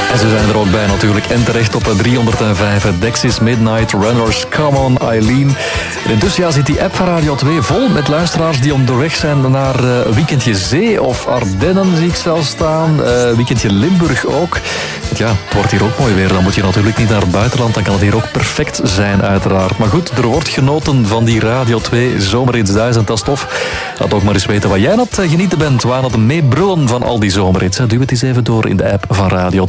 En ze zijn er ook bij natuurlijk. En terecht op 305. Dexys Midnight Runners, Come On Eileen. En intussen zit die app van Radio 2 vol met luisteraars die onderweg zijn naar Weekendje Zee of Ardennen, zie ik zelfs staan. Weekendje Limburg ook. Want ja, het wordt hier ook mooi weer. Dan moet je natuurlijk niet naar het buitenland. Dan kan het hier ook perfect zijn, uiteraard. Maar goed, er wordt genoten van die Radio 2 Zomerhits 1000. Dat is tof. Laat ook maar eens weten wat jij aan het genieten bent. Waar aan het meebrullen van al die zomerhits. Duw het eens even door in de app van Radio 2.